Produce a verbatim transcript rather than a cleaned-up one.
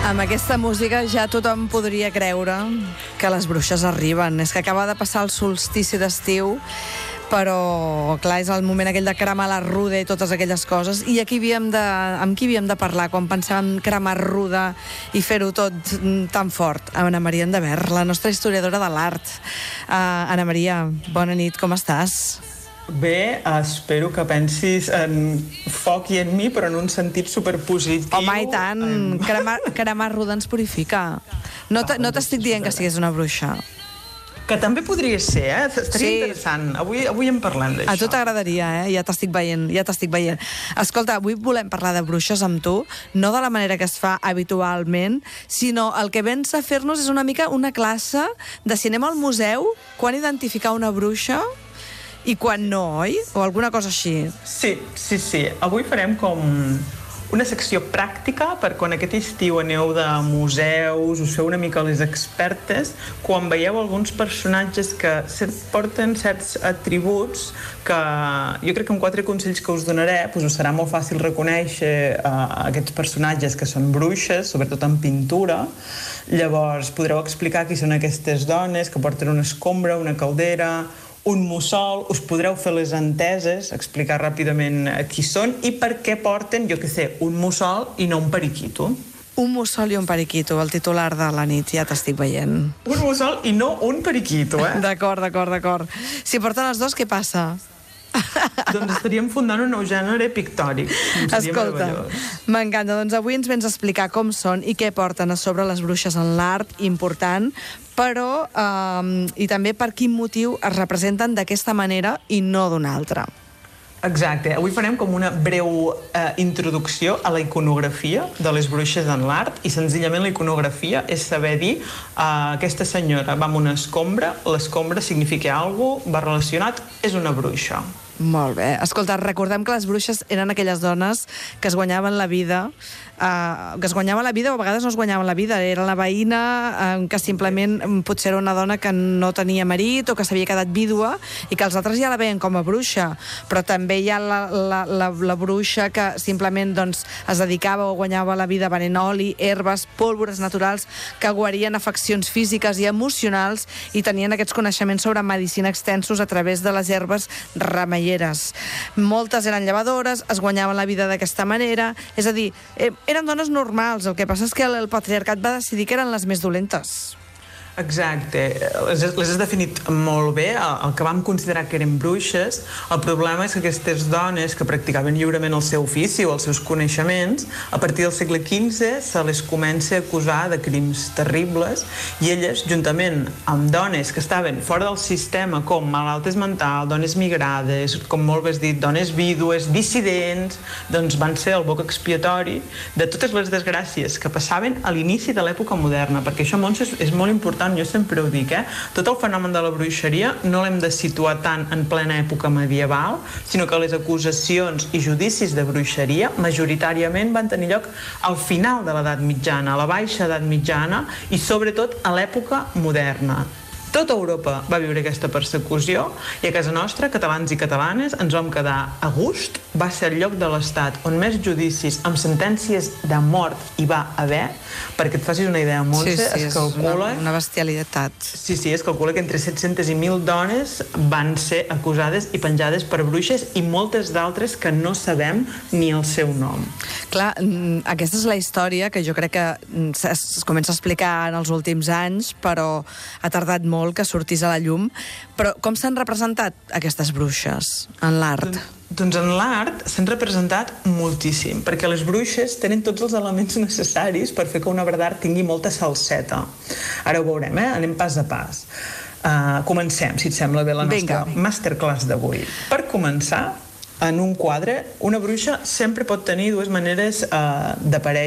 Amb aquesta música ja tothom podria creure que les bruixes arriben. És que acaba de passar el solstici d'estiu, però, clar, és el moment aquell de cremar la ruda i totes aquelles coses. I aquí havíem de, amb qui havíem de parlar quan pensàvem en cremar ruda i fer-ho tot tan fort? Amb Anna Maria Endever, la nostra historiadora de l'art. Uh, Anna Maria, bona nit, com estàs? Bé, espero que pensis en foc i en mi, però en un sentit superpositiu. Home, i tant, en... cremar, cremar ruda ens purifica. No t'estic dient que siguis una bruixa. Que també podria ser, eh? Estaria sí. interessant. Avui, avui en parlem d'això. A tu t'agradaria, eh? Ja t'estic veient, ja t'estic veient. Escolta, avui volem parlar de bruixes amb tu, no de la manera que es fa habitualment, sinó el que vens a fer-nos és una mica una classe de cinema al museu, quan identificar una bruixa i quan no, oi? O alguna cosa així. Sí, sí, sí. Avui farem com una secció pràctica per quan aquest estiu aneu de museus, us feu una mica les expertes, quan veieu alguns personatges que porten certs atributs que jo crec que amb quatre consells que us donaré doncs us serà molt fàcil reconèixer uh, aquests personatges que són bruixes, sobretot en pintura. Llavors podreu explicar qui són aquestes dones que porten una escombra, una caldera, un mussol, us podreu fer les enteses, explicar ràpidament qui són i per què porten, jo què sé, un mussol i no un periquito. Un mussol i un periquito, el titular de la nit, ja t'estic veient. Un mussol i no un periquito, eh? D'acord, d'acord, d'acord. Si porten els dos, què passa? Doncs estaríem fundant un nou gènere pictòric. Escolta, m'encanta. Doncs avui ens vens a explicar com són i què porten a sobre les bruixes en l'art, important, però eh, i també per quin motiu es representen d'aquesta manera i no d'una altra. Exacte. Avui farem com una breu eh, introducció a la iconografia de les bruixes en l'art i senzillament la iconografia és saber dir eh, aquesta senyora va amb una escombra, l'escombra significa alguna cosa, va relacionat, és una bruixa. Molt bé. Escolta, recordem que les bruixes eren aquelles dones que es guanyaven la vida, eh, que es guanyaven la vida o a vegades no es guanyaven la vida. Era la veïna eh, que simplement potser era una dona que no tenia marit o que s'havia quedat vídua i que els altres ja la veien com a bruixa. Però també hi ha la, la, la, la bruixa que simplement doncs, es dedicava o guanyava la vida venent oli, herbes, pólvores naturals que guarien afeccions físiques i emocionals i tenien aquests coneixements sobre medicina extensos a través de les herbes remeieres. Moltes eren llevadores, es guanyaven la vida d'aquesta manera, és a dir, eren dones normals, el que passa és que el patriarcat va decidir que eren les més dolentes. Exacte, les, les has definit molt bé, el, el que vam considerar que eren bruixes. El problema és que aquestes dones que practicaven lliurement el seu ofici o els seus coneixements, a partir del segle quinze se les comença a acusar de crims terribles i elles, juntament amb dones que estaven fora del sistema com malaltes mentals, dones migrades, com molt bé has dit, dones vídues, dissidents, doncs van ser el boc expiatori de totes les desgràcies que passaven a l'inici de l'època moderna, perquè això, Montse, és, és molt important. Jo sempre ho dic, eh? Tot el fenomen de la bruixeria no l'hem de situar tant en plena època medieval, sinó que les acusacions i judicis de bruixeria majoritàriament van tenir lloc al final de l'edat mitjana, a la baixa edat mitjana i sobretot a l'època moderna. Tota Europa va viure aquesta persecució i a casa nostra, catalans i catalanes, ens vam quedar a gust. Va ser el lloc de l'Estat on més judicis amb sentències de mort hi va haver. Perquè et facis una idea, Montse, sí, sí, es calcula... Una, una bestialitat. Sí, sí, es calcula que entre set-centes i mil dones van ser acusades i penjades per bruixes i moltes d'altres que no sabem ni el seu nom. Clar, aquesta és la història que jo crec que es comença a explicar en els últims anys, però ha tardat molt que sortís a la llum. Però com s'han representat aquestes bruixes en l'art? Doncs, doncs en l'art s'han representat moltíssim, perquè les bruixes tenen tots els elements necessaris per fer que una obra d'art tingui molta salseta. Ara ho veurem, eh? Anem pas a pas. Uh, comencem, si et sembla bé, la nostra Vinga. masterclass d'avui. Per començar, en un quadre, una bruixa sempre pot tenir dues maneres uh, d'aparèixer